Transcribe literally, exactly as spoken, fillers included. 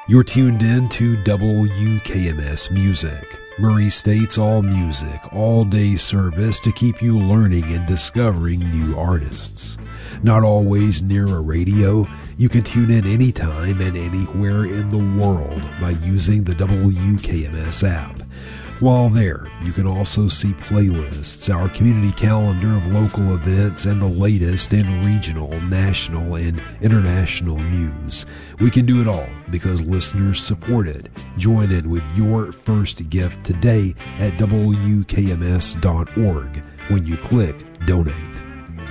You're tuned in to W K M S Music, Murray State's all music, all day service to keep you learning and discovering new artists. Not always near a radio, you can tune in anytime and anywhere in the world by using the W K M S app. While there, you can also see playlists, our community calendar of local events, and the latest in regional, national, and international news. We can do it all because listeners support it. Join in with your first gift today at W K M S dot org when you click Donate.